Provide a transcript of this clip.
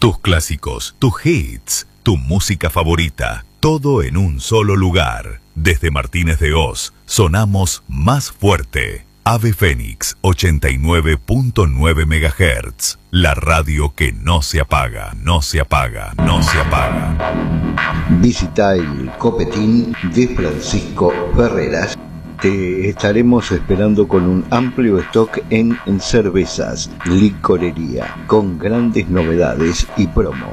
tus clásicos, tus hits, tu música favorita, todo en un solo lugar. Desde Martínez de Oz, sonamos más fuerte. Ave Fénix 89.9 MHz, la radio que no se apaga, no se apaga, no se apaga. Visita el Copetín de Francisco Ferreras. Te estaremos esperando con un amplio stock en cervezas, licorería, con grandes novedades y promo.